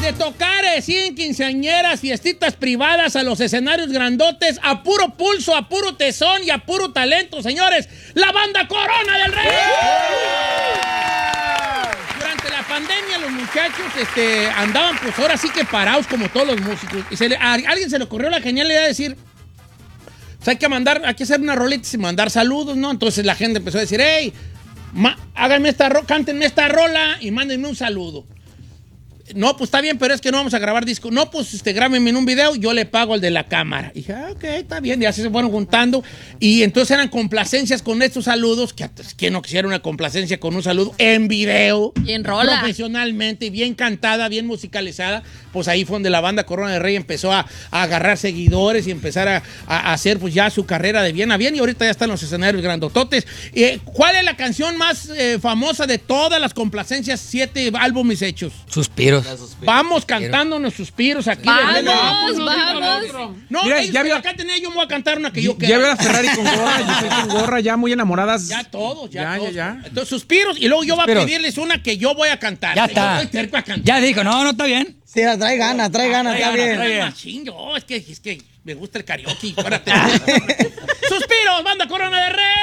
de tocar así en quinceañeras, fiestitas privadas, a los escenarios grandotes, a puro pulso, a puro tesón y a puro talento, señores. La banda Corona del Rey. Durante la pandemia los muchachos andaban pues ahora sí que parados como todos los músicos. Y a alguien se le ocurrió la genial idea de decir, pues hay que hacer una rolita y mandar saludos, ¿no? Entonces la gente empezó a decir, hey, háganme cántenme esta rola y mándenme un saludo. No, pues está bien, pero es que no vamos a grabar disco. No, pues grábenme en un video, yo le pago al de la cámara. Y dije, ok, está bien. Y así se fueron juntando. Y entonces eran complacencias con estos saludos. ¿Quién no quisiera una complacencia con un saludo en video? Y en rola. Profesionalmente, bien cantada, bien musicalizada. Pues ahí fue donde la banda Corona del Rey empezó a agarrar seguidores y empezar a hacer pues ya su carrera de bien a bien. Y ahorita ya están los escenarios grandototes. ¿Cuál es la canción más famosa de todas las complacencias, 7 álbumes hechos? Suspiros. Vamos cantándonos suspiros aquí. Vamos. No, mira, ellos ya que vio, la canten, yo me voy a cantar una que yo quiero. Ya veo a Ferrari con gorra, yo estoy con gorra, ya muy enamoradas. Ya todos. Ya. Entonces, suspiros, y luego yo voy a pedirles una que yo voy a cantar. Ya está. Yo estoy terco a cantar. Ya dijo, no, está bien. Sí, trae ganas, está bien. Machín, es que me gusta el karaoke. Suspiros, banda Corona de Rey.